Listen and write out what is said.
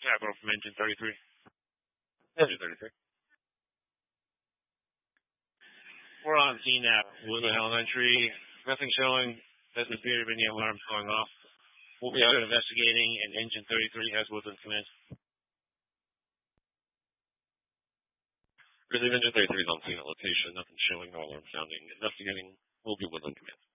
Capital from Engine 33. Engine 33. We're on scene now. Woodland Elementary. Nothing showing. Doesn't appear to be any alarms going off. We'll be investigating, and Engine 33 has Woodland Command. Grizzly Engine 33 is on scene at location. Nothing showing. No alarm sounding. Investigating. Will be Woodland Command.